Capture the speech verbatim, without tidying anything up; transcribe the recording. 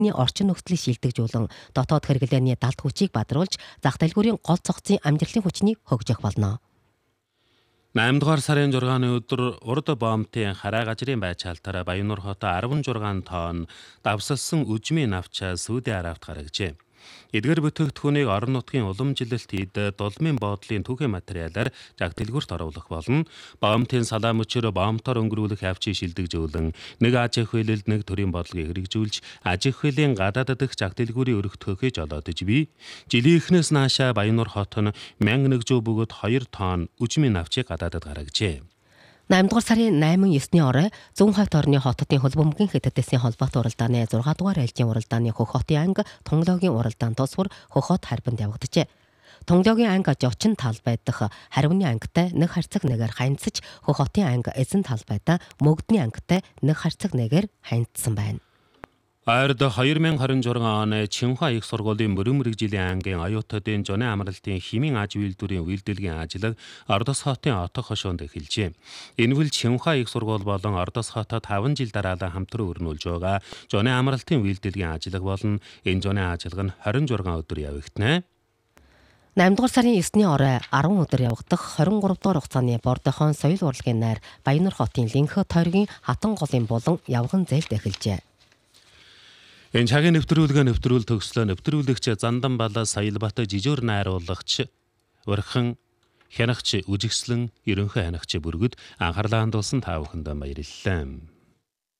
нийтний орчин нөхцөлийг шилдэг-жуулан дотоод хэрэглээний далд хүчийг бадруулж зах дэлгүүрийн гол цогцын амьдралын хүчнийг хөгжих болно. eight дугаар сарын sixны өдөр урд боомтын хараа газрын байцаалтаараа Баяннур хотод sixteen тонн давсалсан үжмийн навчаа Сауди Арабид гаргажээ. Эдгээр бүтээгдэхүүнийг орон нутгийн уламжилалт хийд дулмын боодлын түүхэн материалаар зах дэлгүүрт оруулах болно. Боомтын салаа мөчөөр боомтоор өнгөрүүлэх явцыг шилдэг-жуулан нэг аж ахуйлалд нэг төрлийн бодлогыг хэрэгжүүлж аж ахуйлын гадаадд дэх зах дэлгүүрийн өргөтгөхөж олоодож бий. Жилийн эхнээс наашаа Баяннур хот нь one thousand one hundred бөгөөд two тонн үжмийн навчийг гадаадд гаргажээ. eight дугаар сарын eight-9-ний орой зүүн хойд орны хотуудын хөлбөмбөгийн хэдтэсийн холбоотой уралдааны six дугаар айлжийн уралдааны Хөх хотын анги Тунгалогийн уралдаан тусвар Хөх хот харбанд явагдажээ. Тунгалогийн анги жочин талбай дах харвны ангитай нэг харьцаг нэгээр ханьцаж Хөх хотын анги эзэн талбайдаа мөгдний ангитай нэг харьцаг нэгээр ханьцсан байна. Ойрд twenty twenty-six оны Чинхуа их сургуулийн мөрөн мэрэгжлийн ангийн оюутнуудын жоны амралтын химийн аж үйлдвэрийн үйлдвэрлэгийн ажил Ордос хотын отох хошуунд эхэлжээ. Энэ үйл Чинхуа их сургууль болон Ордос хотод five жил дараалан хамтран өрнүүлж байгаа жоны амралтын үйлдвэрлэгийн ажил болно. Энэ жоны ажиллагаа нь twenty-six өдөр явагдана. eight дугаар сарын nine-ний орой ten өдөр явагдах twenty-three дугаар хугацааны Бордохон соёл урлагийн найр Баяннур хотын Линхэ тойргийн хатан голын болон явган зээлд эхэлжээ. Энэ цагийн нэвтрүүлгээ нэвтрүүл төгслөө. Нэвтрүүлэгч Зандан Балаа Саялбат жижигөр найруулагч Урхан хянагч Үжигслэн ерөнхий хянагч бүргэд анхаарлаа хандуулсан та бүхэнд баярлалаа.